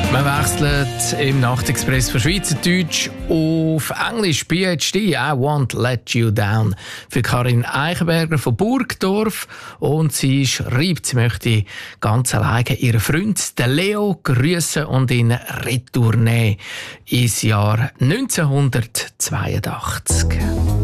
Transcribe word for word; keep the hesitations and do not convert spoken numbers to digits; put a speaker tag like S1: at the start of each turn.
S1: Wir wechseln im Nachtexpress von Schweizerdeutsch auf Englisch. P H D, I Won't Let You Down. Für Karin Eichenberger von Burgdorf. Und sie schreibt, sie möchte ganz alleine ihren Freund, den Leo, grüßen und ihn retournehmen ins Jahr neunzehnhundertzweiundachtzig.